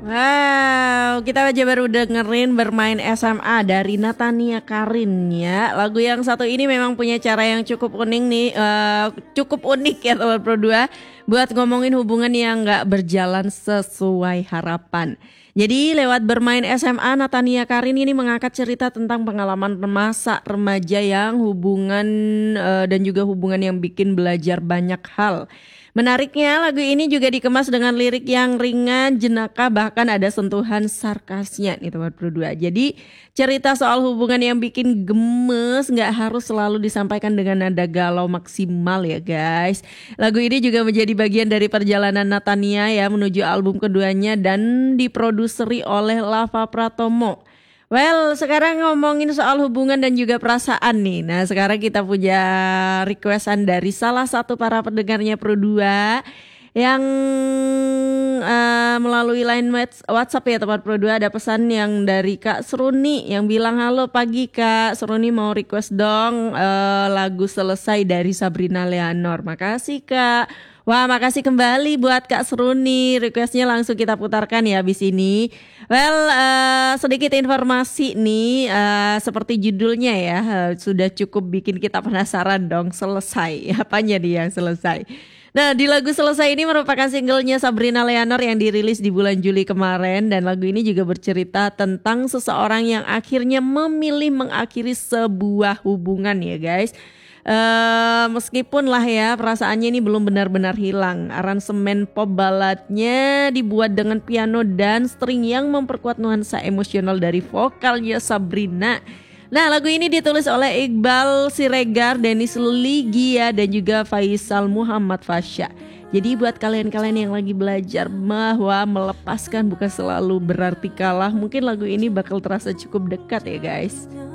Wow, kita aja baru dengerin Bermain SMA dari Natania Karin ya. Lagu yang satu ini memang punya cara yang cukup unik nih, cukup unik ya teman Pro 2 buat ngomongin hubungan yang nggak berjalan sesuai harapan. Jadi lewat Bermain SMA, Natania Karin ini mengangkat cerita tentang pengalaman masa remaja yang hubungan dan juga hubungan yang bikin belajar banyak hal. Menariknya lagu ini juga dikemas dengan lirik yang ringan, jenaka, bahkan ada sentuhan sarkasnya nih teman Pro 2. Jadi cerita soal hubungan yang bikin gemes gak harus selalu disampaikan dengan nada galau maksimal ya guys. Lagu ini juga menjadi bagian dari perjalanan Natania ya menuju album keduanya dan diproduseri oleh Lava Pratomo. Well, sekarang ngomongin soal hubungan dan juga perasaan nih. Nah, sekarang kita punya requestan dari salah satu para pendengarnya Pro 2 yang melalui line WhatsApp ya teman Pro 2, ada pesan yang dari Kak Seruni yang bilang, halo pagi Kak, Seruni mau request dong lagu Selesai dari Sabrina Leonor. Makasih Kak. Wah, makasih kembali buat Kak Seruni. Requestnya langsung kita putarkan ya abis ini. Well, sedikit informasi nih, seperti judulnya ya, sudah cukup bikin kita penasaran dong. Selesai, apanya nih yang selesai? Nah, di lagu Selesai ini merupakan singlenya Sabrina Leonor yang dirilis di bulan Juli kemarin. Dan lagu ini juga bercerita tentang seseorang yang akhirnya memilih mengakhiri sebuah hubungan ya guys. Meskipun lah ya perasaannya ini belum benar-benar hilang. Aransemen pop baladnya dibuat dengan piano dan string yang memperkuat nuansa emosional dari vokalnya Sabrina. Nah, lagu ini ditulis oleh Iqbal Siregar, Dennis Ligia dan juga Faisal Muhammad Fasya. Jadi buat kalian-kalian yang lagi belajar bahwa melepaskan bukan selalu berarti kalah, mungkin lagu ini bakal terasa cukup dekat ya guys.